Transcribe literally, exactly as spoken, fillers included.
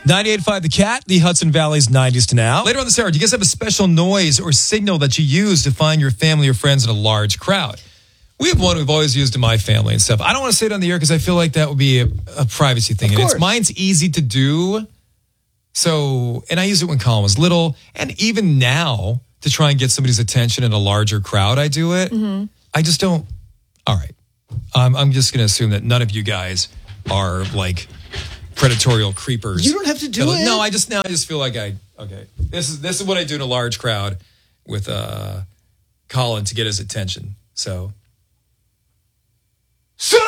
ninety-eight point five The Cat, the Hudson Valley's nineties to now. Later on this hour, do you guys have a special noise or signal that you use to find your family or friends in a large crowd? We have one we've always used in my family and stuff. I don't want to say it on the air because I feel like that would be a, a privacy thing. Of and course. it's mine's easy to do. So, and I used it when Colin was little. And even now, to try and get somebody's attention in a larger crowd, I do it. Mm-hmm. I just don't. All right. Um, I'm just going to assume that none of you guys are like predatorial creepers. You don't have to do no, it. No, I just now I just feel like I okay. This is this is what I do in a large crowd with uh, Colin to get his attention. So.